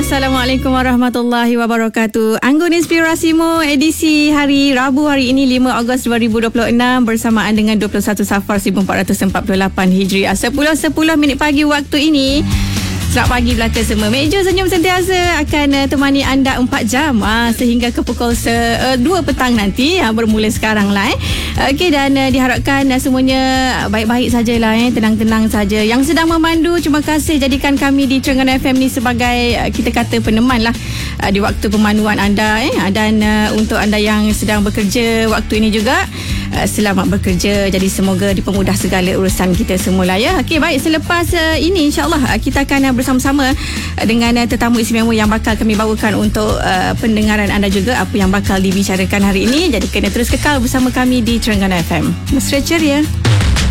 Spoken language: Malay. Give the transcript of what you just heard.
Assalamualaikum warahmatullahi wabarakatuh. Anggun Inspirasimu edisi hari Rabu hari ini 5 Ogos 2026 bersamaan dengan 21 Safar 1448 Hijriah. 10:10 pagi waktu ini. Selamat pagi belaka semua. Meja Senyum Sentiasa akan temani anda 4 jam sehingga ke pukul 2 petang nanti, bermula sekarang lah. Okey, dan diharapkan semuanya baik-baik sajalah, tenang-tenang saja. Yang sedang memandu, terima kasih jadikan kami di Terengganu FM ni sebagai kita kata peneman lah di waktu pemanduan anda. Dan untuk anda yang sedang bekerja waktu ini juga, selamat bekerja. Jadi semoga dipermudah segala urusan kita semula ya. Okey, baik, selepas ini insyaAllah kita akan bersama-sama dengan tetamu istimewa yang bakal kami bawakan untuk pendengaran anda juga apa yang bakal dibicarakan hari ini. Jadi kena terus kekal bersama kami di Terengganu FM. Mesra ceria.